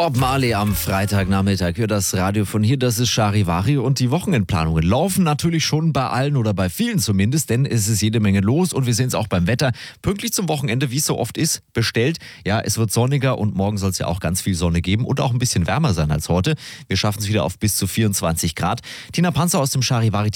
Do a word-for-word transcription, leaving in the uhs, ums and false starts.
Bob Marley am Freitagnachmittag für das Radio von hier, das ist Charivari und die Wochenendplanungen laufen natürlich schon bei allen oder bei vielen zumindest, denn es ist jede Menge los und wir sehen es auch beim Wetter. Pünktlich zum Wochenende, wie es so oft ist, bestellt. Ja, es wird sonniger und morgen soll es ja auch ganz viel Sonne geben und auch ein bisschen wärmer sein als heute. Wir schaffen es wieder auf bis zu vierundzwanzig Grad. Tina Panzer aus dem Charivari